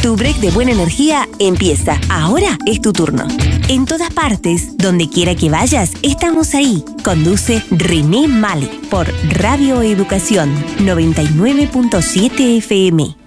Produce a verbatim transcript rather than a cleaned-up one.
Tu break de buena energía empieza. Ahora es tu turno. En todas partes, donde quiera que vayas, estamos ahí. Conduce René Mali por Radio Educación noventa y nueve punto siete F M.